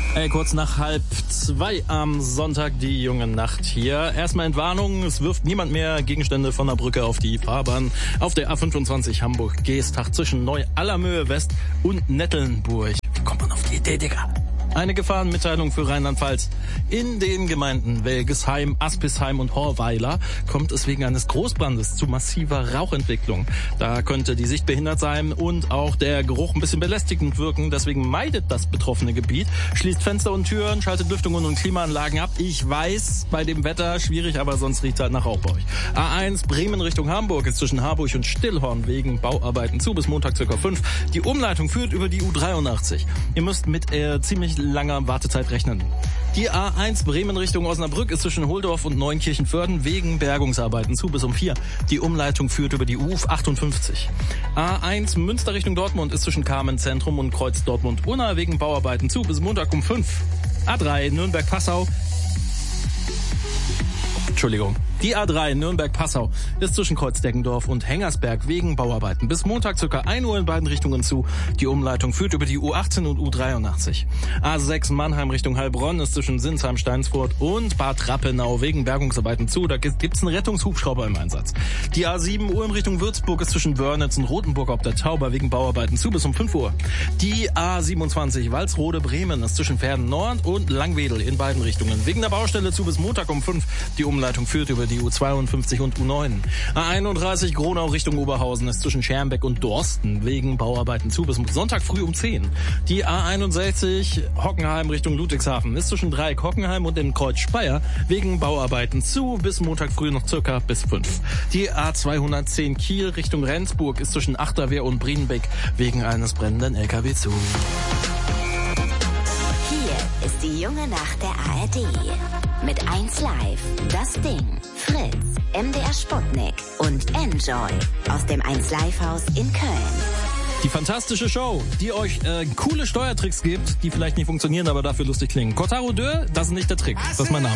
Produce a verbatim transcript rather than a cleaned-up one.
Hey, kurz nach halb zwei am Sonntag die junge Nacht hier. Erstmal Entwarnung, es wirft niemand mehr Gegenstände von der Brücke auf die Fahrbahn. Auf der A fünfundzwanzig Hamburg-Geestach zwischen Neu-Allermöhe West und Nettelnburg. Wie kommt man auf die Idee, Digga? Eine Gefahrenmitteilung für Rheinland-Pfalz. In den Gemeinden Welgesheim, Aspisheim und Horweiler kommt es wegen eines Großbrandes zu massiver Rauchentwicklung. Da könnte die Sicht behindert sein und auch der Geruch ein bisschen belästigend wirken. Deswegen meidet das betroffene Gebiet, schließt Fenster und Türen, schaltet Lüftungen und Klimaanlagen ab. Ich weiß, bei dem Wetter schwierig, aber sonst riecht halt nach Rauch bei euch. A eins Bremen Richtung Hamburg ist zwischen Harburg und Stillhorn wegen Bauarbeiten zu bis Montag circa fünf. Die Umleitung führt über die U dreiundachtzig. Ihr müsst mit äh, ziemlich langer Wartezeit rechnen. Die A eins Bremen Richtung Osnabrück ist zwischen Holdorf und Neunkirchen-Vörden wegen Bergungsarbeiten zu bis um vier. Die Umleitung führt über die U achtundfünfzig. A eins Münster Richtung Dortmund ist zwischen Carmen Zentrum und Kreuz Dortmund-Unna wegen Bauarbeiten zu bis Montag um fünf. A drei Nürnberg-Passau. Entschuldigung. Die A drei Nürnberg-Passau ist zwischen Kreuzdeggendorf und Hengersberg wegen Bauarbeiten bis Montag circa ein Uhr in beiden Richtungen zu. Die Umleitung führt über die U achtzehn und U dreiundachtzig. A sechs Mannheim Richtung Heilbronn ist zwischen Sinsheim, Steinsfurt und Bad Rappenau wegen Bergungsarbeiten zu. Da gibt's einen Rettungshubschrauber im Einsatz. Die A sieben Ulm Richtung Würzburg ist zwischen Wörnitz und Rothenburg ob der Tauber wegen Bauarbeiten zu bis um fünf Uhr. Die A siebenundzwanzig Walsrode Bremen ist zwischen Verden Nord und Langwedel in beiden Richtungen wegen der Baustelle zu bis Montag um fünf. Die Umleitung führt über die U zweiundfünfzig und U neun. A einunddreißig Gronau Richtung Oberhausen ist zwischen Schermbeck und Dorsten wegen Bauarbeiten zu bis Sonntag früh um zehn. Die A einundsechzig Hockenheim Richtung Ludwigshafen ist zwischen Dreieck Hockenheim und dem Kreuz Speyer wegen Bauarbeiten zu bis Montag früh noch circa bis fünf. Die A zweihundertzehn Kiel Richtung Rendsburg ist zwischen Achterwehr und Brienbeck wegen eines brennenden L K W zu. Hier ist die junge Nacht der A R D. Mit eins Live, Das Ding, Fritz, M D R Sputnik und Enjoy aus dem eins Live Haus in Köln. Die fantastische Show, die euch äh, coole Steuertricks gibt, die vielleicht nicht funktionieren, aber dafür lustig klingen. Kotaro deux, das ist nicht der Trick, das ist mein Name.